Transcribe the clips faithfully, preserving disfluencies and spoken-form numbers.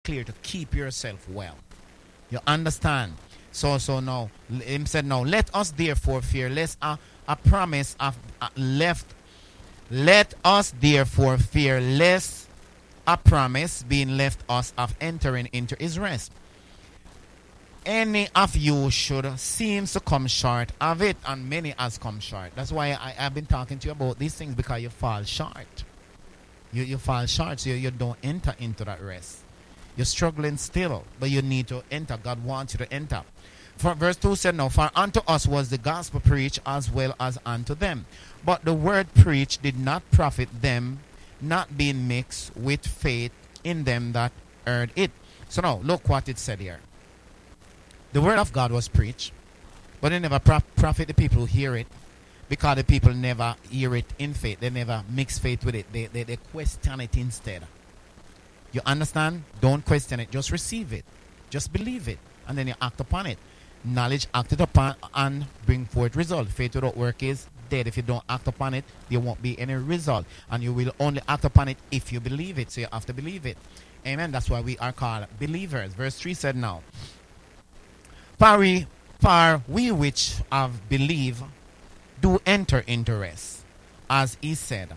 clear to keep yourself well. You understand? So, so now, him said, now, let us therefore fear, lest a, a promise of uh, left. Let us therefore fear, lest a promise being left us of entering into his rest. Any of you should seems to come short of it, and many has come short. That's why I have been talking to you about these things, because you fall short. You, you fall short, so you, you don't enter into that rest. You're struggling still, but you need to enter. God wants you to enter. For verse two said, now, for unto us was the gospel preached as well as unto them. But the word preached did not profit them, not being mixed with faith in them that heard it. So now, look what it said here. The word of God was preached, but it never prof- profit the people who hear it, because the people never hear it in faith. They never mix faith with it. They, they, they question it instead. You understand? Don't question it. Just receive it. Just believe it. And then you act upon it. Knowledge acted upon and bring forth result. Faith without work is dead. If you don't act upon it, there won't be any result. And you will only act upon it if you believe it. So you have to believe it. Amen. That's why we are called believers. Verse three said now, For we, for we which have believed do enter into rest, as he said,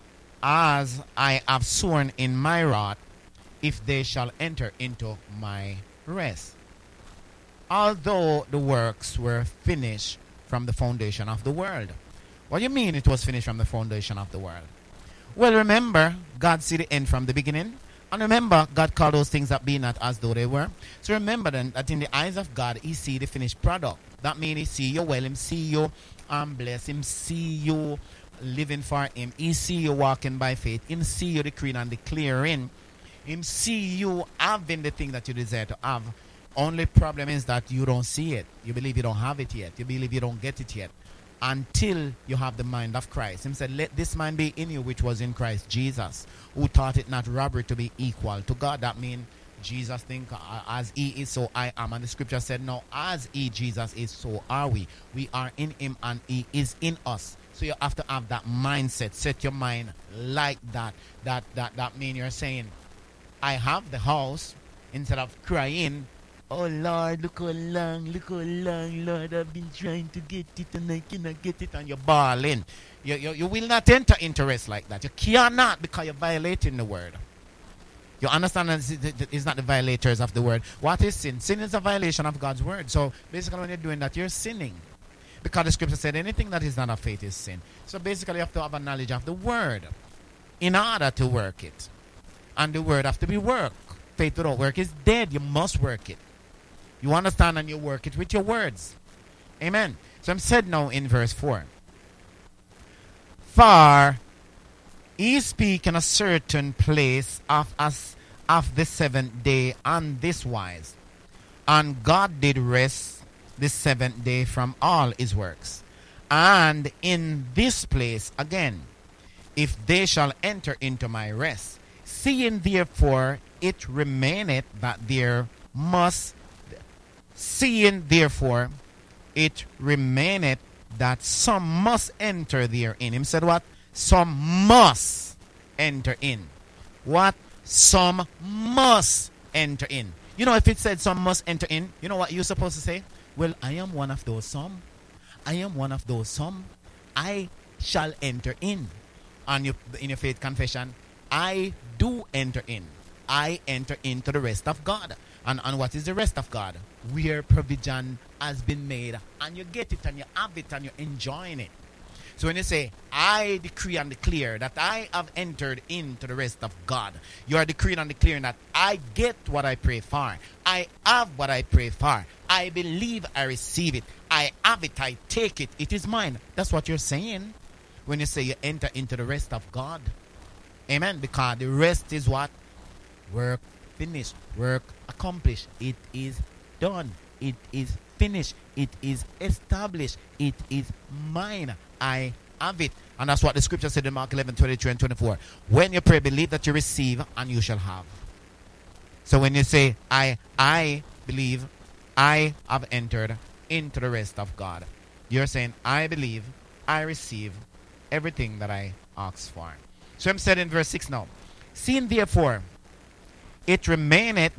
as I have sworn in my wrath, if they shall enter into my rest. Although the works were finished from the foundation of the world. What do you mean it was finished from the foundation of the world? Well, remember, God see the end from the beginning. And remember, God called those things that be not as though they were. So remember then that in the eyes of God, he see the finished product. That means he see you well, him see you um, bless, him see you living for him. He see you walking by faith. Him see you decreeing and declaring. Him see you having the thing that you desire to have. Only problem is that you don't see it. You believe you don't have it yet. You believe you don't get it yet. Until you have the mind of Christ. Him said, let this mind be in you which was in Christ Jesus, who thought it not robbery to be equal to God. That means Jesus think uh, as he is, so I am. And the scripture said, no, as he, Jesus, is, so are we. We are in him and he is in us. So you have to have that mindset. Set your mind like that. That that that means you're saying, I have the house, instead of crying, oh Lord, look how long, look how long, Lord, I've been trying to get it and I cannot get it, and you're bawling. You, you, you will not enter into rest like that. You cannot, because you're violating the word. You understand that it's not the violators of the word. What is sin? Sin is a violation of God's word. So basically when you're doing that, you're sinning. Because the scripture said anything that is not of faith is sin. So basically you have to have a knowledge of the word in order to work it. And the word have to be worked. Faith without work is dead. You must work it. You understand, and you work it with your words. Amen. So I'm said now in verse four. For he speak in a certain place of us of the seventh day on this wise. And God did rest the seventh day from all his works. And in this place again, if they shall enter into my rest, seeing therefore it remaineth that there must Seeing therefore it remaineth that some must enter therein. Him said what? Some must enter in. What? Some must enter in. You know, if it said some must enter in, you know what you're supposed to say? Well, I am one of those some. I am one of those some. I shall enter in. And you, in your faith confession, I do enter in. I enter into the rest of God. And, and what is the rest of God? Where provision has been made, and you get it and you have it and you're enjoying it. So when you say, I decree and declare that I have entered into the rest of God, you are decreeing and declaring that I get what I pray for. I have what I pray for. I believe I receive it. I have it. I take it. It is mine. That's what you're saying when you say you enter into the rest of God. Amen. Because the rest is what? Work finished. Work accomplished. It is done. It is finished. It is established. It is mine. I have it. And that's what the scripture said in Mark eleven, twenty-three and twenty-four. When you pray, believe that you receive and you shall have. So when you say, I I believe, I have entered into the rest of God, you're saying, I believe, I receive everything that I ask for. So I'm said in verse six now. Seeing therefore it remaineth